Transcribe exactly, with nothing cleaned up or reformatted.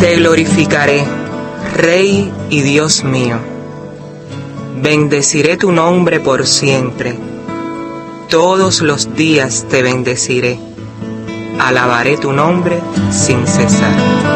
Te glorificaré, Rey y Dios mío. Bendeciré tu nombre por siempre. Todos los días te bendeciré. Alabaré tu nombre sin cesar.